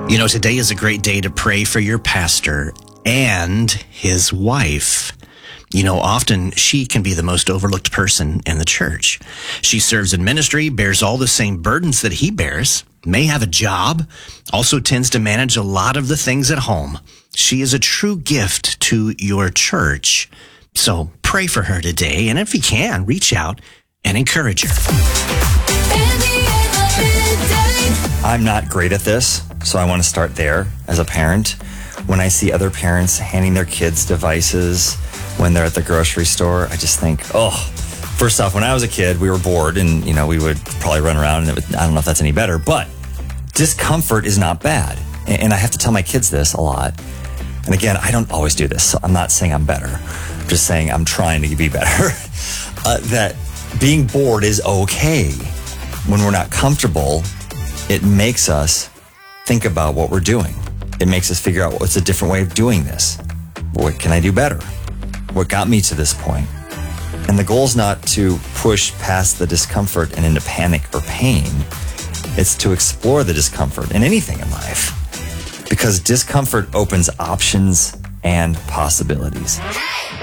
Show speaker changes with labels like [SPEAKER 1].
[SPEAKER 1] You know, today is a great day to pray for your pastor and his wife. You know, often she can be the most overlooked person in the church. She serves in ministry, bears all the same burdens that he bears, may have a job, also tends to manage a lot of the things at home. She is a true gift to your church. So pray for her today, and if you can, reach out and encourage her.
[SPEAKER 2] I'm not great at this, so I want to start there as a parent. When I see other parents handing their kids devices when they're at the grocery store, I just think, first off, when I was a kid, we were bored and, we would probably run around and I don't know if that's any better, but discomfort is not bad. And I have to tell my kids this a lot. And again, I don't always do this, so I'm not saying I'm better. I'm just saying I'm trying to be better. That being bored is okay. When we're not comfortable, it makes us think about what we're doing. It makes us figure out what's a different way of doing this. What can I do better? What got me to this point? And the goal is not to push past the discomfort and into panic or pain. It's to explore the discomfort in anything in life. Because discomfort opens options and possibilities.